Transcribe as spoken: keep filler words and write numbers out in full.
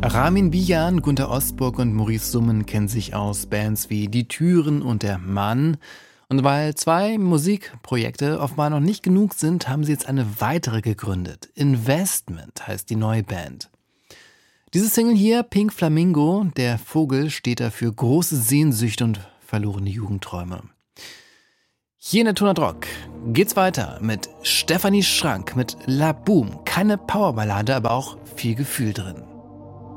Ramin Bijan, Gunter Ostburg und Maurice Summen kennen sich aus Bands wie Die Türen und Der Mann. Und weil zwei Musikprojekte offenbar noch nicht genug sind, haben sie jetzt eine weitere gegründet. Investment heißt die neue Band. Diese Single hier, Pink Flamingo, der Vogel, steht dafür große Sehnsüchte und verlorene Jugendträume. Hier in der Tonart Rock geht's weiter mit Stefanie Schrank, mit La Boom. Keine Powerballade, aber auch viel Gefühl drin.